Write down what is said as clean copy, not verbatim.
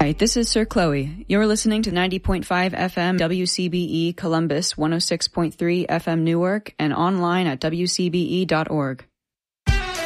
Hi, this is Sir Chloe. You're listening to 90.5 FM WCBE Columbus, 106.3 FM Newark, and online at wcbe.org.